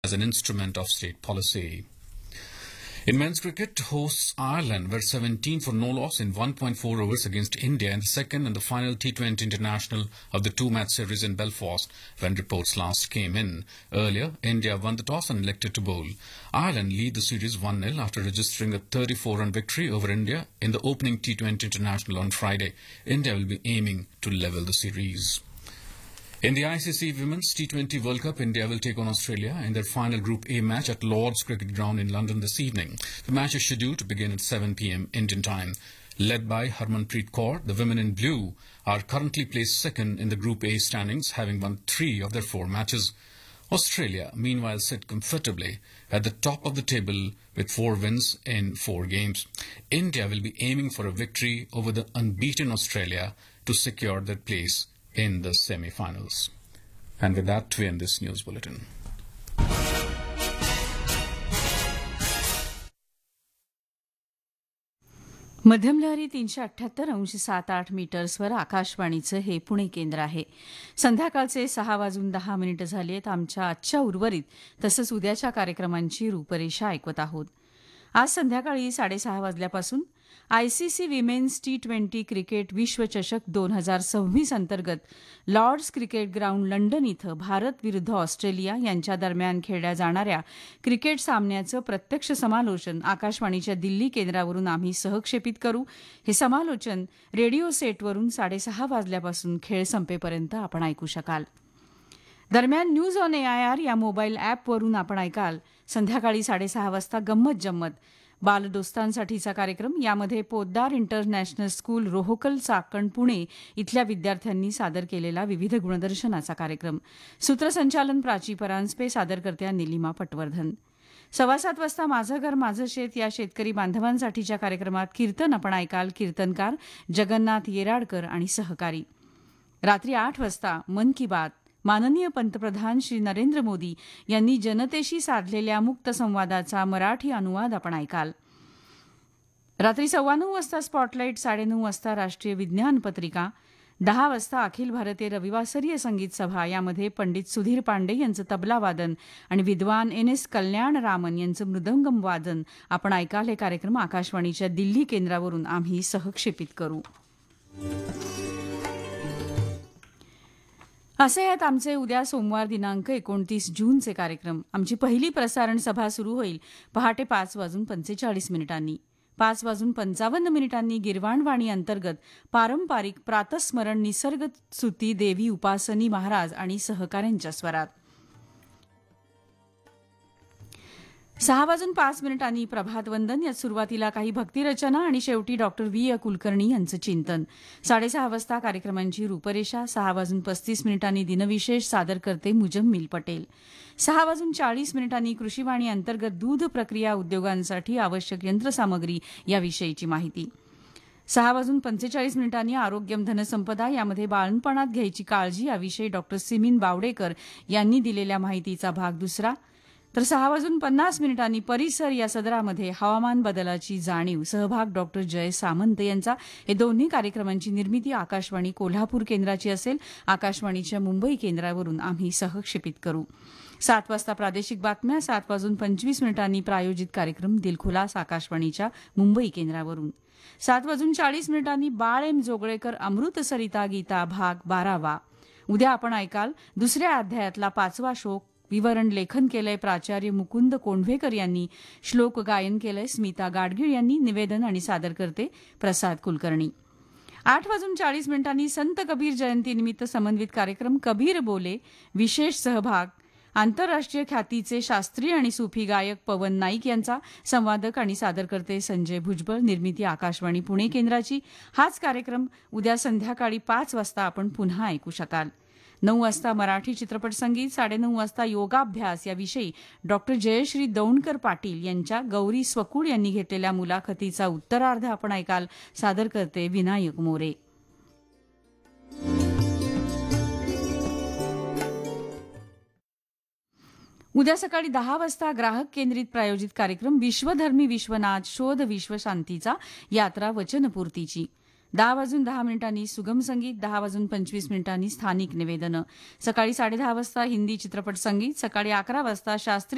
as an instrument of state policy. In men's cricket, hosts Ireland were 17 for no loss in 1.4 overs against India in the second and the final T20 international of the two-match series in Belfast when reports last came in. Earlier, India won the toss and elected to bowl. Ireland lead the series 1-0 after registering a 34-run victory over India in the opening T20 international on Friday. India will be aiming to level the series. In the ICC Women's T20 World Cup, India will take on Australia in their final Group A match at Lord's Cricket Ground in London this evening. The match is scheduled to begin at 7 p.m. Indian time. Led by Harmanpreet Kaur, the women in blue are currently placed second in the Group A standings, having won 3 of their 4 matches. Australia, meanwhile, sit comfortably at the top of the table with 4 wins in 4 games. India will be aiming for a victory over the unbeaten Australia to secure their place in the semi-finals. And with that, we end this news bulletin. मध्यम लहरी 378.78 मीटर्सवर आकाशवाणीचं हे पुणे केंद्र आहे. संध्याकाळचे 6:10 झाली आहेत. आमच्या आजच्या उर्वरित तसंच उद्याच्या कार्यक्रमांची रूपरेषा ऐकत आहोत. आज संध्याकाळी 6:30 वाजल्यापासून आयसीसी विमेन्स T20 क्रिकेट विश्वचषक 2026 अंतर्गत लॉर्ड्स क्रिकेट ग्राउंड लंडन इथं भारत विरुद्ध ऑस्ट्रेलिया यांच्या दरम्यान खेळल्या जाणाऱ्या क्रिकेट सामन्याचं प्रत्यक्ष समालोचन आकाशवाणीच्या दिल्ली केंद्रावरून आम्ही सहक्षेपित करू. हे समालोचन रेडिओ सेटवरून 6:30 वाजल्यापासून खेळ संपेपर्यंत आपण ऐकू शकाल. दरम्यान न्यूज ऑन AIR या मोबाईल ॲपवरून आपण ऐकाल संध्याकाळी 6:30 वाजता गंमत जम्मत बालदोस्तांसाठीचा कार्यक्रम. यामध्ये पोद्दार इंटरनॅशनल स्कूल रोहकल चाकण पुणे इथल्या विद्यार्थ्यांनी सादर केलेला विविध गुणदर्शनाचा कार्यक्रम. सूत्रसंचालन प्राची परांजपे, सादरकर्त्या निलिमा पटवर्धन. 7:15 वाजता माझं घर माझं शेत या शेतकरी बांधवांसाठीच्या कार्यक्रमात कीर्तन आपण ऐकाल. कीर्तनकार जगन्नाथ येराडकर आणि सहकारी. रात्री 8 वाजता मन की बात माननीय पंतप्रधान श्री नरेंद्र मोदी यांनी जनतेशी साधलेल्या मुक्त संवादाचा मराठी अनुवाद आपण ऐकाल. रात्री 9:15 वाजता स्पॉटलाईट, 9:30 वाजता राष्ट्रीय विज्ञान पत्रिका, 10 वाजता अखिल भारतीय रविवासरीय संगीत सभा. यामध्ये पंडित सुधीर पांडे यांचं तबला वादन आणि विद्वान NS कल्याणरामन यांचं मृदंगम वादन आपण ऐकाल. हे कार्यक्रम आकाशवाणीच्या दिल्ली केंद्रावरून आम्ही सहक्षेपित करू. असे आहेत आमचे उद्या सोमवार दिनांक 29 जूनचे कार्यक्रम. आमची पहिली प्रसारण सभा सुरू होईल पहाटे 5:45 5:55 गिरवाणवाणी अंतर्गत पारंपरिक प्रातस्मरण निसर्ग स्तुती देवी उपासनी महाराज आणि सहकाऱ्यांच्या स्वरात. 6:05 प्रभात वंदन. यात सुरुवातीला काही भक्तिरचना आणि शेवटी डॉक्टर V. कुलकर्णी यांचं चिंतन. 6:30 वाजता कार्यक्रमांची रूपरेषा. 6:35 दिनविशेष, सादर करते मुजम्मिल पटेल. 6:40 कृषीवाणी अंतर्गत दूध प्रक्रिया उद्योगांसाठी आवश्यक यंत्रसामग्री याविषयीची माहिती. 6:45 आरोग्यम धनसंपदा. यामध्ये बाळंतपणात घ्यायची काळजी याविषयी डॉक्टर सिमीन बावडेकर यांनी दिलेल्या माहितीचा भाग दुसरा. तर 6:50 परिसर या सदरामध्ये हवामान बदलाची जाणीव, सहभाग डॉक्टर जय सामंत यांचा. हे दोन्ही कार्यक्रमांची निर्मिती आकाशवाणी कोल्हापूर केंद्राची असेल. आकाशवाणीच्या मुंबई केंद्रावरून आम्ही सहक्षेपित करू. 7 वाजता प्रादेशिक बातम्या. 7:25 प्रायोजित कार्यक्रम दिलखुलास आकाशवाणीच्या मुंबई केंद्रावरून. 7:40 बाळ एम जोगळेकर अमृत सरिता गीता भाग 12वा. उद्या आपण ऐकाल दुसऱ्या अध्यायातला 5वा श्लोक. विवरण लेखन केलंय प्राचार्य मुकुंद कोंढवेकर यांनी. श्लोक गायन केलंय स्मिता गाडगीळ यांनी. निवेदन आणि सादर करते प्रसाद कुलकर्णी. 8:40 संत कबीर जयंतीनिमित्त समन्वित कार्यक्रम कबीर बोले. विशेष सहभाग आंतरराष्ट्रीय ख्यातीचे शास्त्रीय आणि सुफी गायक पवन नाईक यांचा. संवादक आणि सादरकर्ते संजय भुजबळ. निर्मिती आकाशवाणी पुणे केंद्राची. हाच कार्यक्रम उद्या संध्याकाळी 5 वाजता आपण पुन्हा ऐकू शकाल. 9 वाजता मराठी चित्रपट संगीत. 9:30 वाजता योगाभ्यास याविषयी डॉक्टर जयश्री दौंडकर पाटील यांच्या गौरी स्वकुळ यांनी घेतलेल्या मुलाखतीचा उत्तरार्ध आपण ऐकाल. सादर करते विनायक मोरे. उद्या सकाळी 10 वाजता ग्राहक केंद्रित प्रायोजित कार्यक्रम विश्वधर्मी विश्वनाथ शोध विश्वशांतीचा यात्रा वचनपूर्तीची. 10:10 सुगम संगीत. 10:25 स्थानिक निवेदनं. सकाळी 10:30 वाजता हिंदी चित्रपट संगीत. सकाळी 11 वाजता शास्त्रीय